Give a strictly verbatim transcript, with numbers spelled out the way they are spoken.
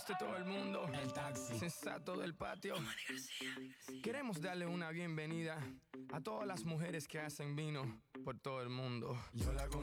voz de todo el mundo, El taxi. sensato del patio. Queremos darle una bienvenida a todas las mujeres que hacen vino por todo el mundo. Yo la conocí